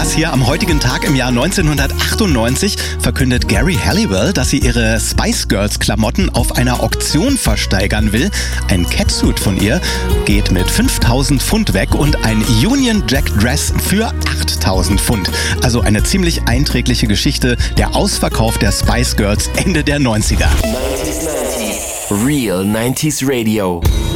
das hier. Am heutigen Tag im Jahr 1998 verkündet Geri Halliwell, dass sie ihre Spice Girls Klamotten auf einer Auktion versteigern will. Ein Catsuit von ihr geht mit 5.000 Pfund weg und ein Union Jack Dress für 8.000 Pfund. Also eine ziemlich einträgliche Geschichte, der Ausverkauf der Spice Girls Ende der 90er. 90s. Real 90s Radio.